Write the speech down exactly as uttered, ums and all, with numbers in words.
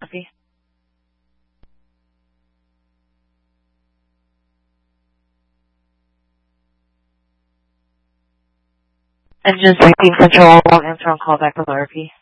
copy. And just repeat control, won't answer on callback with R P.